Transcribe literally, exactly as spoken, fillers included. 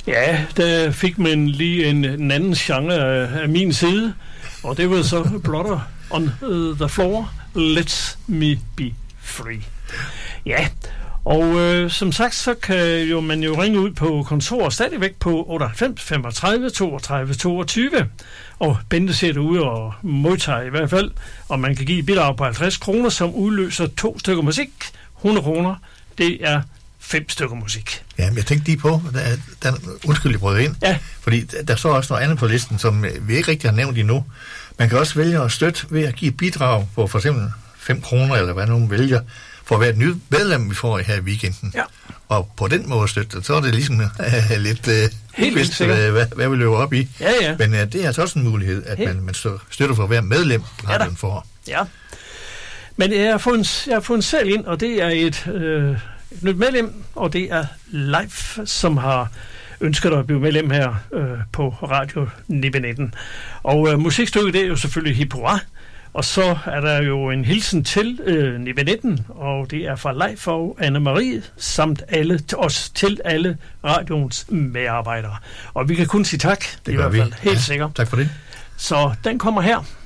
Ja, der fik man lige en, en anden genre af, af min side, og det var så Blotter on uh, the Floor, Let Me Be Free. Ja, og øh, som sagt, så kan jo man jo ringe ud på kontoret stadigvæk på otteoghalvfems femogtredive toogtredive toogtyve, og Bente ser det ude og modtager i hvert fald, og man kan give bidrag på halvtreds kroner, som udløser to stykker musik. hundrede kroner, det er fem stykker musik. Ja, men jeg tænkte lige på, der, der, undskyld, jeg brød ind, ja. fordi der, der står også noget andet på listen, som vi ikke rigtig har nævnt endnu. Man kan også vælge at støtte ved at give bidrag på for eksempel fem kroner, eller hvad nogen vælger, for at være et nyt medlem, vi får her i weekenden. Ja. Og på den måde støtte, så er det ligesom uh, lidt uh, helt vist, uh, hvad, hvad vi løber op i. Ja, ja. Men uh, det er altså også en mulighed, at man, man støtter for at være medlem, ja, den for. Ja. Men jeg har fået en, jeg har fået en selv ind, og det er et, øh, et nyt medlem, og det er Leif, som har ønsket at blive medlem her øh, på Radio nitten nitten. Og øh, musikstykket, det er jo selvfølgelig Hip Hurra. Og så er der jo en hilsen til øh, nitten nitten, og det er fra Leif og Anne-Marie, samt alle, os til alle radioens medarbejdere. Og vi kan kun sige tak, det i hvert fald, vi. helt ja, sikkert. Tak for det. Så den kommer her.